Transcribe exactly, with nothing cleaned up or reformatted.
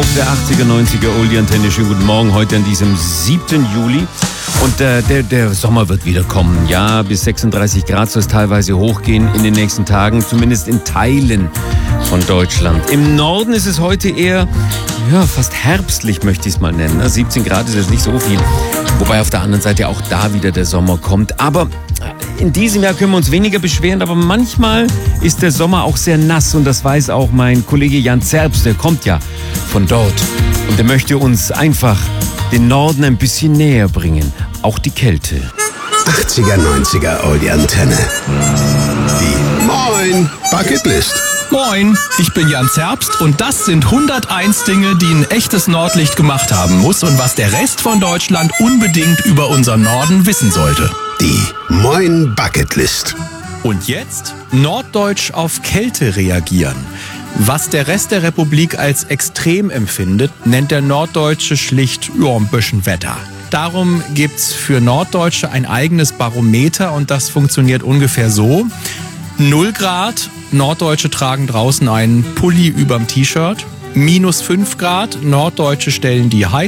auf der achtziger, neunziger Oldie-Antenne. Schönen guten Morgen, heute an diesem siebten Juli. Und äh, der, der Sommer wird wieder kommen. Ja, bis sechsunddreißig Grad soll es teilweise hochgehen in den nächsten Tagen, zumindest in Teilen von Deutschland. Im Norden ist es heute eher, ja, fast herbstlich, möchte ich es mal nennen. siebzehn Grad ist jetzt nicht so viel. Wobei auf der anderen Seite auch da wieder der Sommer kommt. Aber in diesem Jahr können wir uns weniger beschweren, aber manchmal ist der Sommer auch sehr nass und das weiß auch mein Kollege Jan Zerbst, der kommt ja von dort und der möchte uns einfach den Norden ein bisschen näher bringen, auch die Kälte. achtziger, neunziger Oldie-Antenne. Die Moin Bucketlist. Moin, ich bin Jan Zerbst und das sind hunderteins Dinge, die ein echtes Nordlicht gemacht haben muss und was der Rest von Deutschland unbedingt über unseren Norden wissen sollte. Die Moin Bucketlist. Und jetzt norddeutsch auf Kälte reagieren. Was der Rest der Republik als extrem empfindet, nennt der Norddeutsche schlicht ja, ein bisschen Wetter. Darum gibt's für Norddeutsche ein eigenes Barometer und das funktioniert ungefähr so. null Grad, Norddeutsche tragen draußen einen Pulli überm T-Shirt. Minus fünf Grad, Norddeutsche stellen die Heizung